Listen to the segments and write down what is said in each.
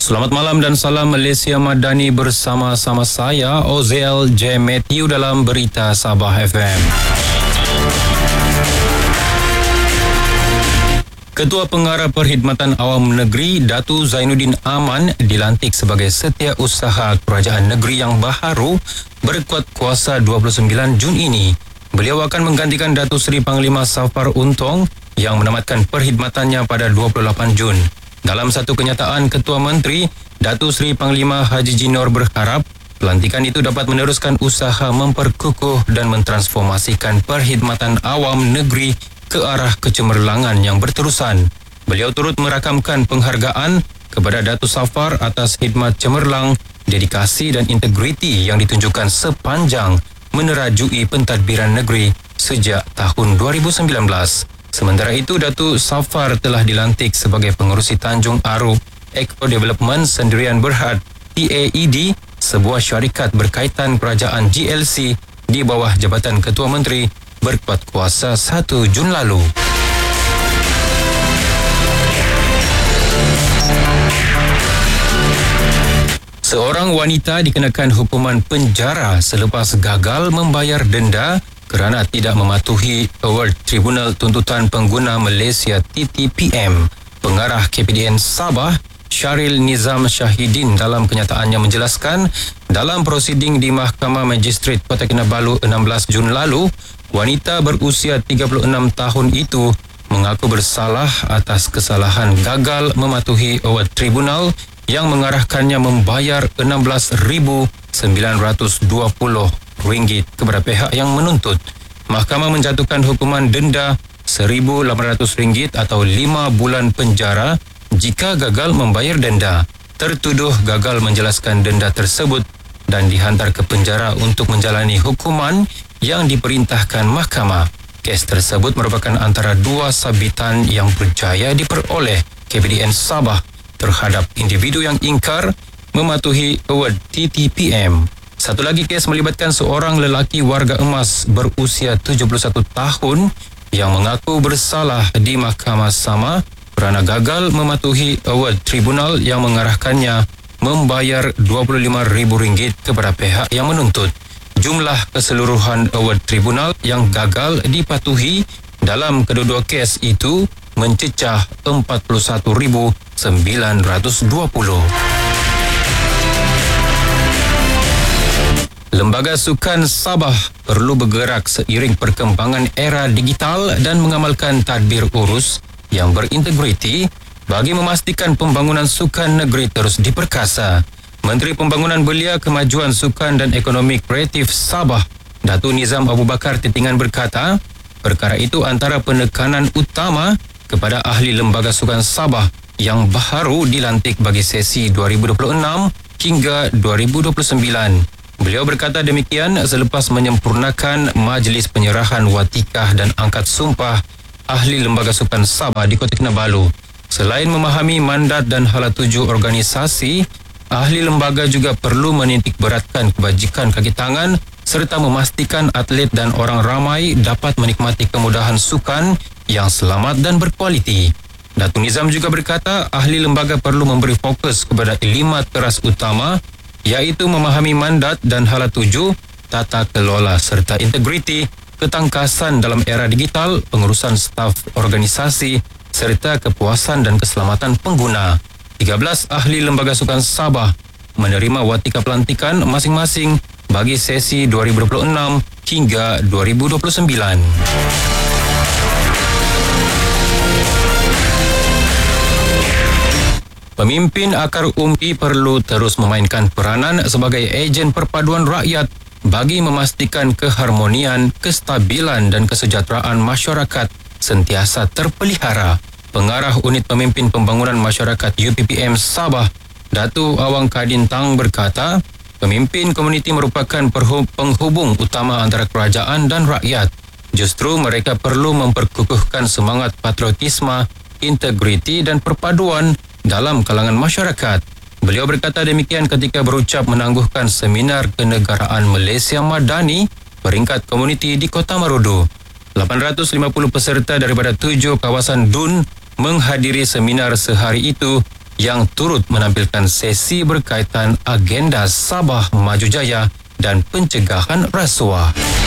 Selamat malam dan salam Malaysia Madani bersama-sama saya Ozel J. Matthew dalam Berita Sabah FM. Ketua Pengarah Perkhidmatan Awam Negeri Datu Zainuddin Aman dilantik sebagai Setiausaha Kerajaan Negeri yang baharu berkuat kuasa 29 Jun ini. Beliau akan menggantikan Datuk Seri Panglima Safar Untong yang menamatkan perkhidmatannya pada 28 Jun. Dalam satu kenyataan, Ketua Menteri, Datuk Seri Panglima Haji Jinor berharap pelantikan itu dapat meneruskan usaha memperkukuh dan mentransformasikan perkhidmatan awam negeri ke arah kecemerlangan yang berterusan. Beliau turut merakamkan penghargaan kepada Datuk Safar atas khidmat cemerlang, dedikasi dan integriti yang ditunjukkan sepanjang menerajui pentadbiran negeri sejak tahun 2019. Sementara itu, Datuk Safar telah dilantik sebagai pengerusi Tanjung Aru Eco Development Sendirian Berhad TAED, sebuah syarikat berkaitan kerajaan GLC di bawah Jabatan Ketua Menteri berkuat kuasa 1 Jun lalu. Seorang wanita dikenakan hukuman penjara selepas gagal membayar denda kerana tidak mematuhi award Tribunal Tuntutan Pengguna Malaysia TTPM. Pengarah KPDN Sabah, Syaril Nizam Syahidin dalam kenyataannya menjelaskan, dalam prosiding di Mahkamah Magistrate Kota Kinabalu 16 Jun lalu, wanita berusia 36 tahun itu mengaku bersalah atas kesalahan gagal mematuhi award tribunal yang mengarahkannya membayar RM16,920 kepada pihak yang menuntut. Mahkamah menjatuhkan hukuman denda RM1,800 atau 5 bulan penjara jika gagal membayar denda. Tertuduh gagal menjelaskan denda tersebut dan dihantar ke penjara untuk menjalani hukuman yang diperintahkan mahkamah. Kes tersebut merupakan antara dua sabitan yang berjaya diperoleh KPDN Sabah terhadap individu yang ingkar mematuhi award TTPM. Satu lagi kes melibatkan seorang lelaki warga emas berusia 71 tahun yang mengaku bersalah di mahkamah sama kerana gagal mematuhi award tribunal yang mengarahkannya membayar RM25,000 kepada pihak yang menuntut. Jumlah keseluruhan award tribunal yang gagal dipatuhi dalam kedua-dua kes itu mencecah RM41,920. Lembaga Sukan Sabah perlu bergerak seiring perkembangan era digital dan mengamalkan tadbir urus yang berintegriti bagi memastikan pembangunan sukan negeri terus diperkasa. Menteri Pembangunan Belia, Kemajuan Sukan dan Ekonomi Kreatif Sabah, Datuk Nizam Abu Bakar Titingan berkata, perkara itu antara penekanan utama kepada ahli Lembaga Sukan Sabah yang baru dilantik bagi sesi 2026 hingga 2029. Beliau berkata demikian selepas menyempurnakan majlis penyerahan watikah dan angkat sumpah ahli Lembaga Sukan Sabah di Kota Kinabalu. Selain memahami mandat dan hala tuju organisasi, ahli lembaga juga perlu menitikberatkan kebajikan kaki tangan serta memastikan atlet dan orang ramai dapat menikmati kemudahan sukan yang selamat dan berkualiti. Datuk Nizam juga berkata ahli lembaga perlu memberi fokus kepada 5 teras utama, iaitu memahami mandat dan hala tuju, tata kelola serta integriti, ketangkasan dalam era digital, pengurusan staf organisasi serta kepuasan dan keselamatan pengguna. 13 ahli Lembaga Sukan Sabah menerima watika pelantikan masing-masing bagi sesi 2026 hingga 2029. Pemimpin akar umpi perlu terus memainkan peranan sebagai ejen perpaduan rakyat bagi memastikan keharmonian, kestabilan dan kesejahteraan masyarakat sentiasa terpelihara. Pengarah Unit Pemimpin Pembangunan Masyarakat UPPM Sabah, Datuk Awang Kadin Tang berkata, pemimpin komuniti merupakan penghubung utama antara kerajaan dan rakyat. Justru mereka perlu memperkukuhkan semangat patriotisme, integriti dan perpaduan dalam kalangan masyarakat. Beliau berkata demikian ketika berucap menangguhkan seminar kenegaraan Malaysia Madani peringkat komuniti di Kota Marudu. 850 peserta daripada 7 kawasan DUN menghadiri seminar sehari itu yang turut menampilkan sesi berkaitan agenda Sabah Maju Jaya dan pencegahan rasuah.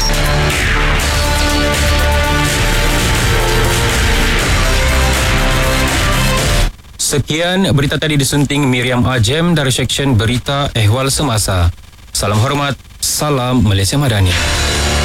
Sekian berita tadi disunting Miriam Ajem dari Seksyen Berita Ehwal Semasa. Salam hormat, salam Malaysia Madani.